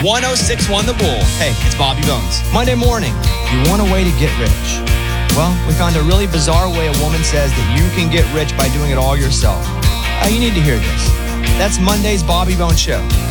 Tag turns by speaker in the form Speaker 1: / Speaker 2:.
Speaker 1: 1061 The Bull. Hey, it's Bobby Bones.
Speaker 2: Monday morning, you want a way to get rich. Well, we found a really bizarre way a woman says that you can get rich by doing it all yourself. You need to hear this. That's Monday's Bobby Bones Show.